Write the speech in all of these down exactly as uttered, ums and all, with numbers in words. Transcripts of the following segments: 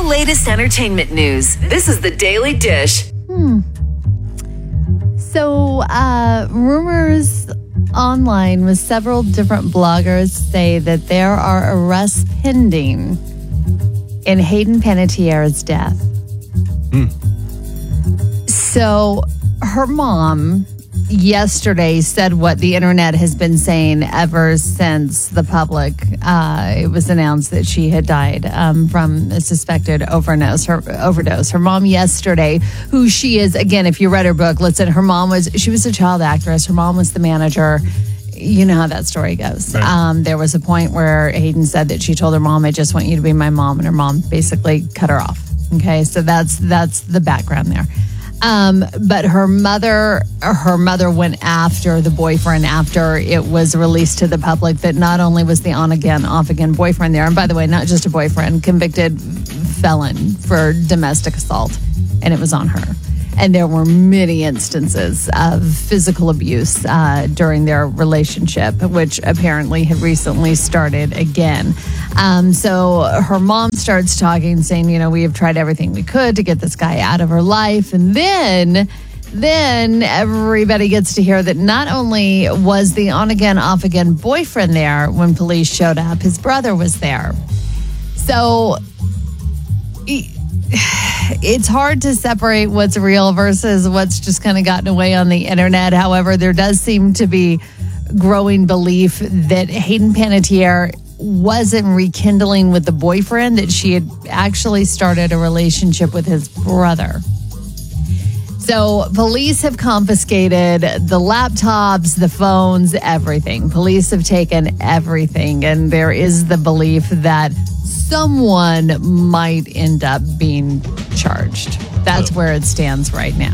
latest entertainment news. This is the Daily Dish. Hmm. So, uh, rumors online with several different bloggers say that there are arrests pending in Hayden Panettiere's death. Hmm. So, her mom yesterday said what the internet has been saying ever since the public, uh, it was announced that she had died um, from a suspected overdose. Her overdose. Her mom yesterday, who she is, again, if you read her book, listen, her mom was, she was a child actress. Her mom was the manager. You know how that story goes. Right. Um, there was a point where Hayden said that she told her mom, I just want you to be my mom. And her mom basically cut her off. Okay. So that's, that's the background there. Um, but her mother, her mother went after the boyfriend after it was released to the public that not only was the on again, off again boyfriend there, and by the way, not just a boyfriend, convicted felon for domestic assault, and it was on her. And there were many instances of physical abuse uh, during their relationship, which apparently had recently started again. Um, so her mom starts talking, saying, you know, we have tried everything we could to get this guy out of her life. And then, then everybody gets to hear that not only was the on-again, off-again boyfriend there when police showed up, his brother was there. So it's hard to separate what's real versus what's just kind of gotten away on the internet. However, there does seem to be growing belief that Hayden Panettiere wasn't rekindling with the boyfriend, that she had actually started a relationship with his brother. So police have confiscated the laptops, the phones, everything. Police have taken everything, and there is the belief that someone might end up being charged. That's where it stands right now.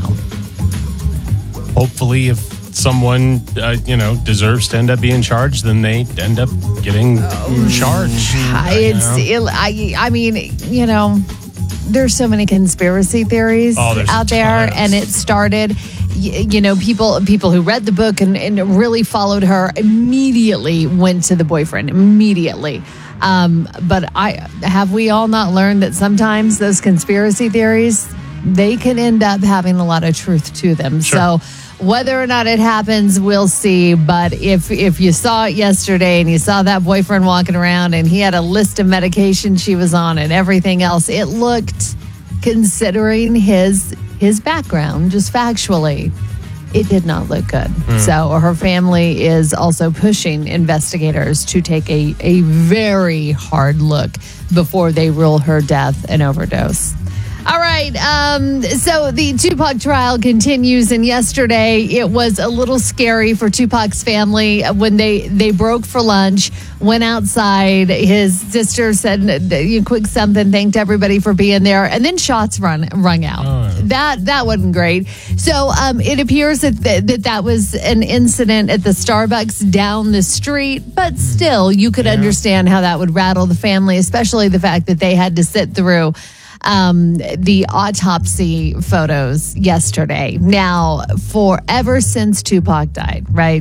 Hopefully, if someone, uh, you know, deserves to end up being charged, then they end up getting charged. It's, it, I, I mean, you know, there's so many conspiracy theories oh, out there, tons. and it started. You know, people people who read the book and, and really followed her immediately went to the boyfriend immediately. Um, but I have we all not learned that sometimes those conspiracy theories, they can end up having a lot of truth to them. Sure. So whether or not it happens, we'll see. But if if you saw it yesterday and you saw that boyfriend walking around and he had a list of medication she was on and everything else, it looked, considering his his background, just factually, it did not look good. Mm. So her family is also pushing investigators to take a, a very hard look before they rule her death an overdose. All right. Um, so the Tupac trial continues. And yesterday it was a little scary for Tupac's family when they, they broke for lunch, went outside. His sister said, you quick something, thanked everybody for being there. And then shots run rung out. Oh. That that wasn't great. So um, it appears that, th- that that was an incident at the Starbucks down the street. But still, you could yeah. understand how that would rattle the family, especially the fact that they had to sit through Um, the autopsy photos yesterday. Now, for ever since Tupac died, right?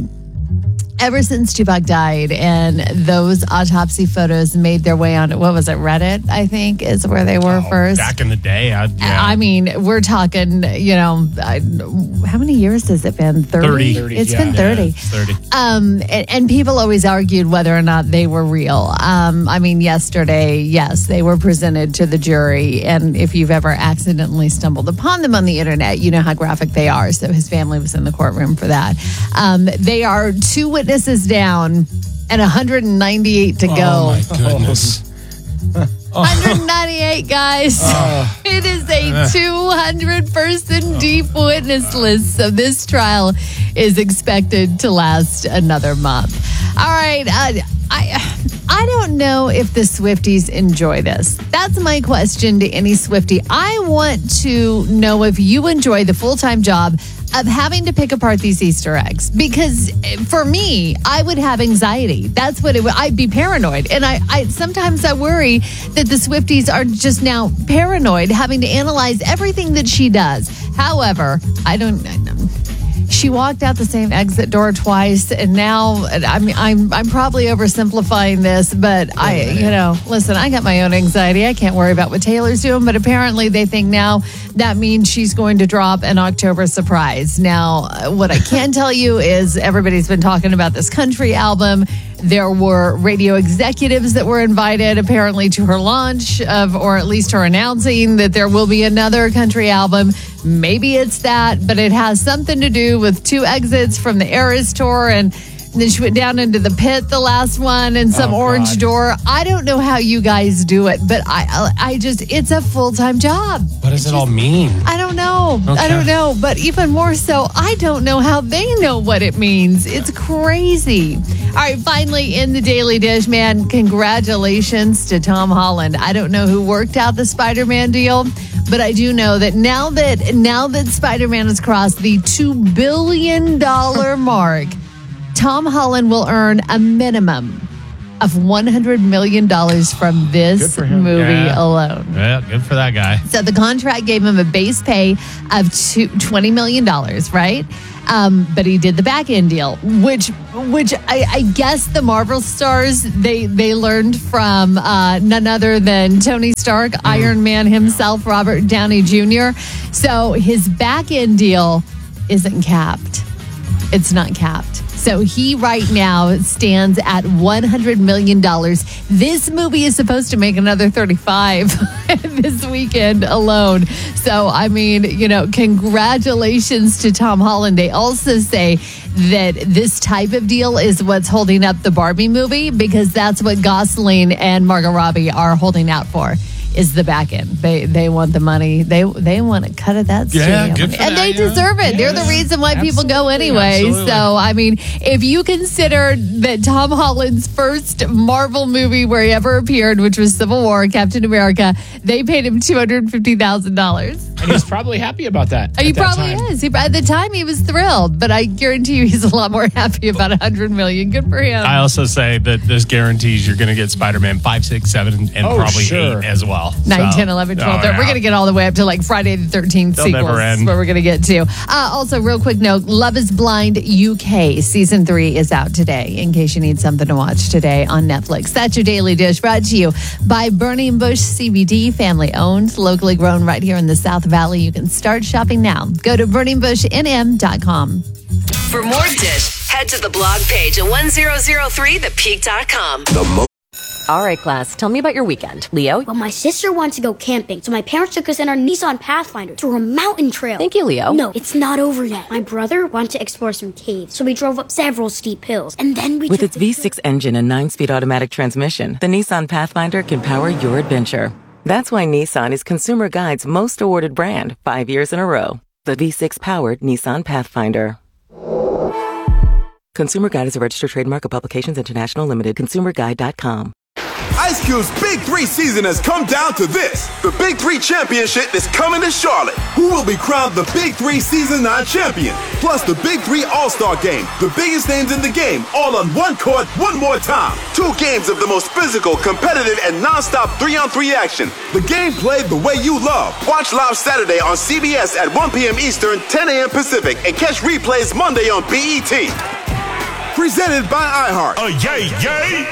Ever since Tupac died, and those autopsy photos made their way onto, what was it, Reddit, I think, is where they were oh, first. Back in the day. I, yeah. I mean, we're talking, you know, I, how many years has it been? thirty? thirty. It's yeah. been thirty. Yeah, it's thirty. Um, and, and people always argued whether or not they were real. Um, I mean, yesterday, yes, they were presented to the jury. And if you've ever accidentally stumbled upon them on the internet, you know how graphic they are. So his family was in the courtroom for that. Um, they are two witnesses down and one hundred ninety-eight to go. Oh, my goodness. one hundred ninety-eight, guys. Oh. It is a two hundred person deep witness list. So this trial is expected to last another month. All right. Uh, I I don't know if the Swifties enjoy this. That's my question to any Swiftie. I want to know if you enjoy the full-time job of having to pick apart these Easter eggs. Because for me, I would have anxiety. That's what it would, I'd be paranoid. And I, I sometimes I worry that the Swifties are just now paranoid, having to analyze everything that she does. However, I don't... she walked out the same exit door twice, and now I mean I'm I'm probably oversimplifying this, but I you know listen, I got my own anxiety. I can't worry about what Taylor's doing, but apparently they think now that means she's going to drop an October surprise. Now, uh, what I can tell you is everybody's been talking about this country album. There were radio executives that were invited apparently to her launch of, or at least her announcing that there will be another country album. Maybe it's that, but it has something to do with two exits from the Eras tour, and then she went down into the pit, the last one, and some Oh, orange God. door. I don't know how you guys do it, but I, I just, it's a full-time job. What does it all mean? I don't know. I Okay. don't know. But even more so, I don't know how they know what it means. It's crazy. All right, finally in the Daily Dish, man, congratulations to Tom Holland. I don't know who worked out the Spider-Man deal, but I do know that now that now that Spider-Man has crossed the two billion dollars mark, Tom Holland will earn a minimum of one hundred million dollars from this Good for him. movie Yeah. alone. Yeah, good for that guy. So the contract gave him a base pay of two, twenty million dollars, right? Um, but he did the back end deal, which which I, I guess the Marvel stars, they, they learned from uh, none other than Tony Stark, mm. Iron Man himself, Robert Downey Junior So his back end deal isn't capped. It's not capped. So he right now stands at one hundred million dollars. This movie is supposed to make another thirty-five this weekend alone. So, I mean, you know, congratulations to Tom Holland. They also say that this type of deal is what's holding up the Barbie movie, because that's what Gosling and Margot Robbie are holding out for. Is the back end. They they want the money. They they want a cut of that Yeah, studio good money. for And that, they yeah. deserve it. They're the Yes. reason why people go Absolutely. anyway. Absolutely. So, I mean, if you consider that Tom Holland's first Marvel movie where he ever appeared, which was Civil War, Captain America, they paid him two hundred fifty thousand dollars. And he's probably happy about that. He at that probably time. is. He, at the time, he was thrilled, but I guarantee you he's a lot more happy about one hundred million dollars. Good for him. I also say that this guarantees you're going to get Spider-Man five, six, seven, and Oh, probably sure. eight as well. nine, So, ten, eleven, twelve. oh, yeah. We're going to get all the way up to like Friday the thirteenth They'll sequels. never end. Where we're going to get to. Uh, also, real quick note, Love is Blind U K season three is out today, in case you need something to watch today on Netflix. That's your Daily Dish, brought to you by Burning Bush C B D, family owned, locally grown right here in the South Valley. You can start shopping now. Go to burning bush n m dot com. For more Dish, head to the blog page at one thousand three the peak dot com. All right, class, tell me about your weekend. Leo? Well, my sister wanted to go camping, so my parents took us in our Nissan Pathfinder to a mountain trail. Thank you, Leo. No, it's not over yet. My brother wanted to explore some caves, so we drove up several steep hills, and then we With took its the V six engine and nine-speed automatic transmission, the Nissan Pathfinder can power your adventure. That's why Nissan is Consumer Guide's most awarded brand, five years in a row. The V six-powered Nissan Pathfinder. Consumer Guide is a registered trademark of Publications International Limited. consumer guide dot com. Ice Cube's Big Three season has come down to this. The Big Three Championship is coming to Charlotte. Who will be crowned the Big Three Season nine champion? Plus the Big Three All-Star Game. The biggest names in the game, all on one court, one more time. Two games of the most physical, competitive, and non-stop three-on-three action. The game played the way you love. Watch live Saturday on C B S at one p.m. Eastern, ten a.m. Pacific, and catch replays Monday on B E T. Presented by iHeart. Oh, yay, yay!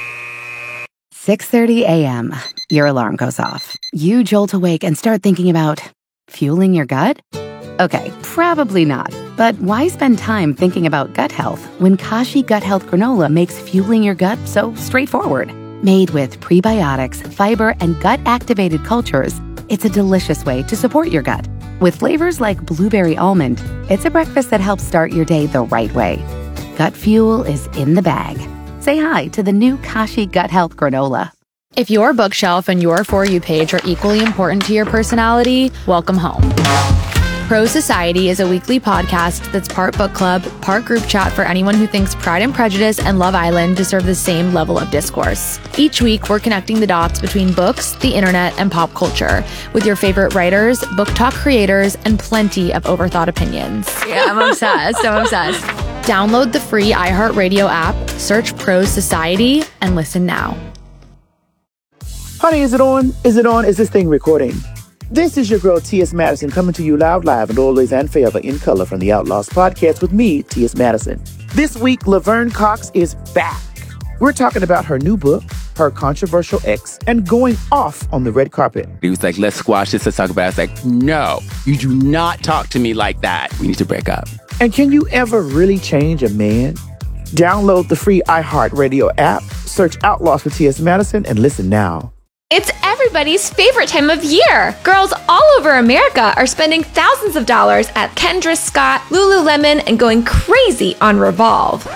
six thirty a.m. Your alarm goes off. You jolt awake and start thinking about fueling your gut? Okay, probably not. But why spend time thinking about gut health when Kashi Gut Health Granola makes fueling your gut so straightforward? Made with prebiotics, fiber, and gut-activated cultures, it's a delicious way to support your gut. With flavors like blueberry almond, it's a breakfast that helps start your day the right way. Gut fuel is in the bag. Say hi to the new Kashi Gut Health Granola. If your bookshelf and your For You page are equally important to your personality, welcome home. Pro Society is a weekly podcast that's part book club, part group chat for anyone who thinks Pride and Prejudice and Love Island deserve the same level of discourse. Each week, we're connecting the dots between books, the internet, and pop culture with your favorite writers, book talk creators, and plenty of overthought opinions. Yeah, I'm obsessed. I'm obsessed. Download the free iHeartRadio app, search Pro Society, and listen now. Honey, is it on? Is it on? Is this thing recording? This is your girl, T S. Madison, coming to you loud, live, and always and forever in color from the Outlaws podcast with me, T S. Madison. This week, Laverne Cox is back. We're talking about her new book, her controversial ex, and going off on the red carpet. He was like, let's squash this, let's talk about it. I was like, no, you do not talk to me like that. We need to break up. And can you ever really change a man? Download the free iHeartRadio app, search Outlaws with T S. Madison, and listen now. It's everybody's favorite time of year. Girls all over America are spending thousands of dollars at Kendra Scott, Lululemon, and going crazy on Revolve.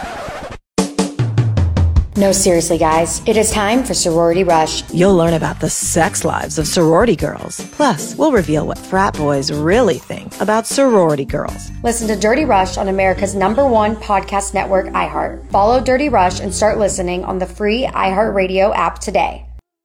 No, seriously, guys. It is time for Sorority Rush. You'll learn about the sex lives of sorority girls. Plus, we'll reveal what frat boys really think about sorority girls. Listen to Dirty Rush on America's number one podcast network, iHeart. Follow Dirty Rush and start listening on the free iHeartRadio app today.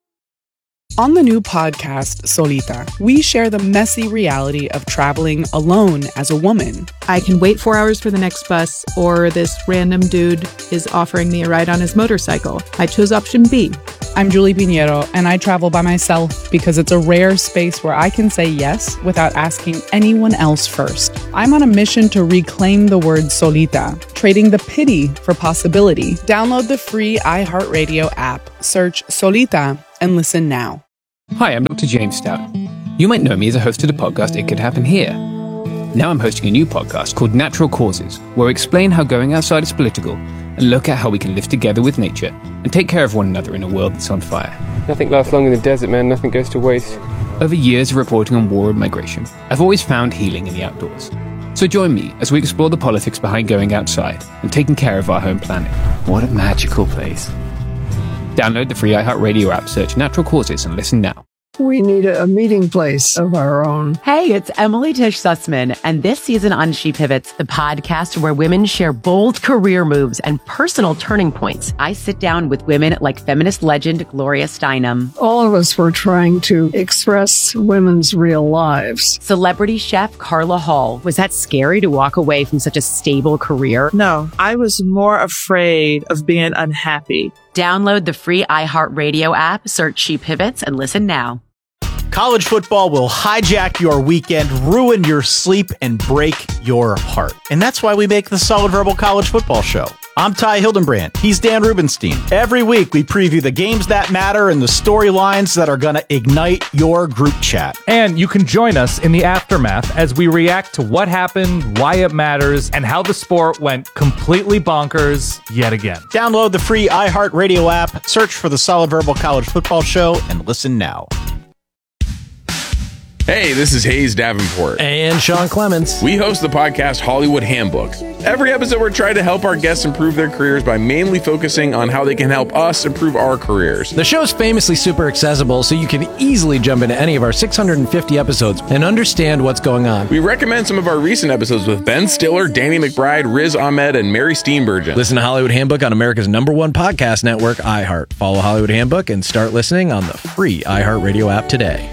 On the new podcast, Solita, we share the messy reality of traveling alone as a woman. I can wait four hours for the next bus, or this random dude is offering me a ride on his motorcycle. I chose option B. I'm Julie Pinheiro, and I travel by myself because it's a rare space where I can say yes without asking anyone else first. I'm on a mission to reclaim the word solita, trading the pity for possibility. Download the free iHeartRadio app, search Solita, and listen now. Hi, I'm Doctor James Stout. You might know me as a host of the podcast It Could Happen Here. Now I'm hosting a new podcast called Natural Causes, where I explain how going outside is political and look at how we can live together with nature and take care of one another in a world that's on fire. Nothing lasts long in the desert, man. Nothing goes to waste. Over years of reporting on war and migration, I've always found healing in the outdoors. So join me as we explore the politics behind going outside and taking care of our home planet. What a magical place. Download the free iHeartRadio app, search Natural Causes, and listen now. We need a meeting place of our own. Hey, it's Emily Tish Sussman, and this season on She Pivots, the podcast where women share bold career moves and personal turning points. I sit down with women like feminist legend Gloria Steinem. All of us were trying to express women's real lives. Celebrity chef Carla Hall. Was that scary to walk away from such a stable career? No, I was more afraid of being unhappy. Download the free iHeartRadio app, search She Pivots, and listen now. College football will hijack your weekend, ruin your sleep, and break your heart. And that's why we make the Solid Verbal College Football Show. I'm Ty Hildenbrand. He's Dan Rubenstein. Every week, we preview the games that matter and the storylines that are going to ignite your group chat. And you can join us in the aftermath as we react to what happened, why it matters, and how the sport went completely bonkers yet again. Download the free iHeartRadio app, search for the Solid Verbal College Football Show, and listen now. Hey, this is Hayes Davenport. And Sean Clements. We host the podcast Hollywood Handbook. Every episode, we're trying to help our guests improve their careers by mainly focusing on how they can help us improve our careers. The show's famously super accessible, so you can easily jump into any of our six hundred fifty episodes and understand what's going on. We recommend some of our recent episodes with Ben Stiller, Danny McBride, Riz Ahmed, and Mary Steenburgen. Listen to Hollywood Handbook on America's number one podcast network, iHeart. Follow Hollywood Handbook and start listening on the free iHeartRadio app today.